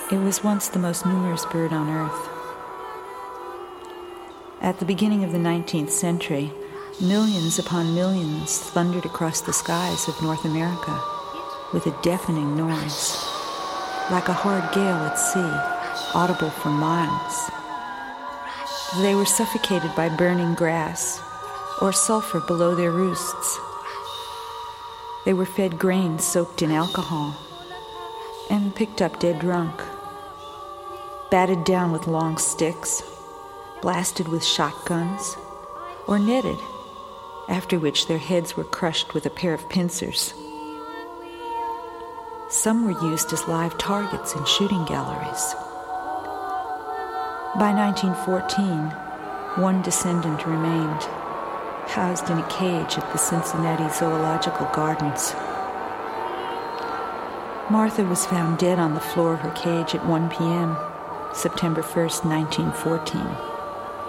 It was once the most numerous bird on Earth. At the beginning of the 19th century, millions upon millions thundered across the skies of North America with a deafening noise, like a hard gale at sea, audible for miles. They were suffocated by burning grass or sulfur below their roosts. They were fed grain soaked in alcohol and picked up dead drunk, batted down with long sticks, blasted with shotguns, or netted, after which their heads were crushed with a pair of pincers. Some were used as live targets in shooting galleries. By 1914, one descendant remained, housed in a cage at the Cincinnati Zoological Gardens. Martha was found dead on the floor of her cage at 1 p.m., September 1st, 1914.